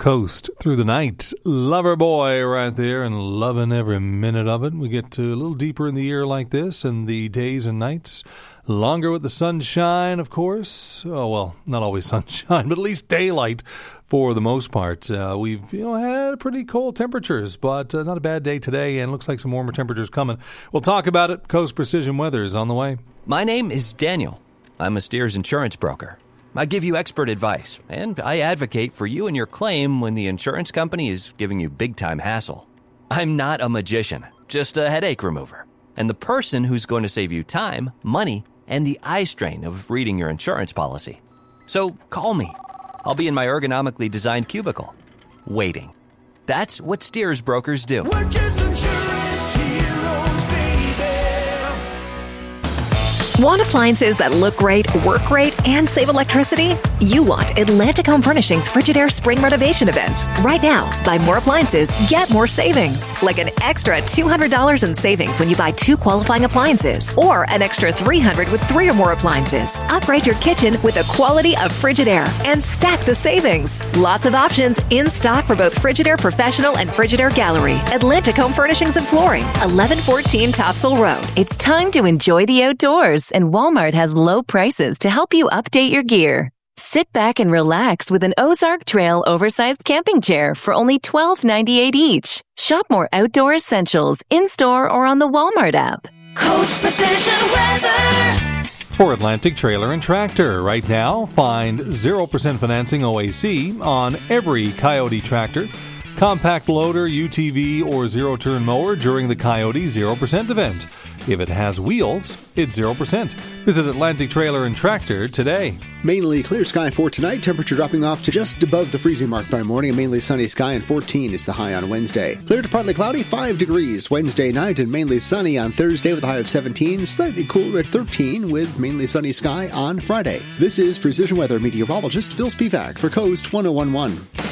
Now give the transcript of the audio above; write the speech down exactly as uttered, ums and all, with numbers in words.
Coast through the night. Lover Boy right there, and loving every minute of it. We get to a little deeper in the year like this, and the days and nights longer with the sunshine, of course. Oh, well, not always sunshine, but at least daylight for the most part. Uh, we've you know had pretty cold temperatures, but uh, not a bad day today, and looks like some warmer temperatures coming. We'll talk about it. Coast Precision Weather is on the way. My name is Daniel. I'm a Steers insurance broker. I give you expert advice, and I advocate for you and your claim when the insurance company is giving you big-time hassle. I'm not a magician, just a headache remover, and the person who's going to save you time, money, and the eye strain of reading your insurance policy. So call me. I'll be in my ergonomically designed cubicle, waiting. That's what Steers brokers do. We're just insurance heroes, baby. Want appliances that look great, work great, and save electricity? You want Atlantic Home Furnishings Frigidaire Spring Renovation Event. Right now, buy more appliances, get more savings. Like an extra two hundred dollars in savings when you buy two qualifying appliances. Or an extra three hundred dollars with three or more appliances. Upgrade your kitchen with the quality of Frigidaire and stack the savings. Lots of options in stock for both Frigidaire Professional and Frigidaire Gallery. Atlantic Home Furnishings and Flooring, eleven fourteen Topsail Road. It's time to enjoy the outdoors, and Walmart has low prices to help you update your gear. Sit back and relax with an Ozark Trail oversized camping chair for only twelve ninety-eight each. Shop more outdoor essentials in-store or on the Walmart app. Coast Precision Weather. For Atlantic Trailer and Tractor, right now, find zero percent financing O A C on every Coyote tractor, compact loader, U T V, or zero-turn mower during the Coyote zero percent event. If it has wheels, it's zero percent. Visit Atlantic Trailer and Tractor today. Mainly clear sky for tonight. Temperature dropping off to just above the freezing mark by morning. A mainly sunny sky, and fourteen is the high on Wednesday. Clear to partly cloudy, five degrees Wednesday night, and mainly sunny on Thursday with a high of seventeen. Slightly cooler at thirteen with mainly sunny sky on Friday. This is Precision Weather meteorologist Phil Spivak for Coast ten eleven.